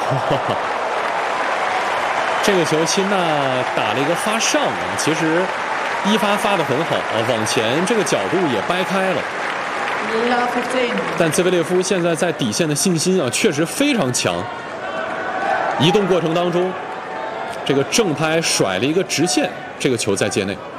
这个球辛纳打了一个发上啊，其实一发发得很好啊，往前这个角度也掰开了。但兹维列夫现在在底线的信心啊，确实非常强。移动过程当中，这个正拍甩了一个直线，这个球在界内。